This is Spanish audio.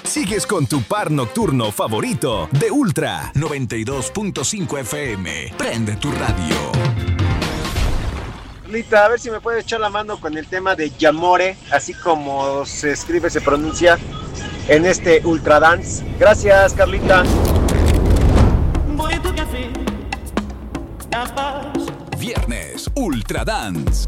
Sigues con tu par nocturno favorito de Ultra 92.5 FM. Prende tu radio. Carlita, a ver si me puedes echar la mano con el tema de Yamore, así como se escribe, se pronuncia en este Ultra Dance. Gracias, Carlita. Viernes Ultra Dance.